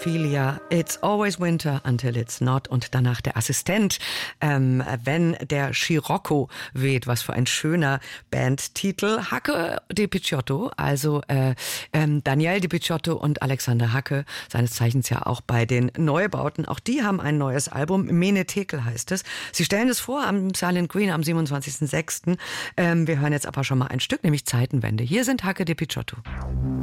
Ophelia, It's Always Winter Until It's Not und danach der Assistent, wenn der Scirocco weht, was für ein schöner Bandtitel. Hacke de Picciotto, also Daniel de Picciotto und Alexander Hacke, seines Zeichens ja auch bei den Neubauten, auch die haben ein neues Album, Mene Tekel heißt es. Sie stellen es vor am Silent Green am 27.06. Wir hören jetzt aber schon mal ein Stück, nämlich Zeitenwende. Hier sind Hacke de Picciotto.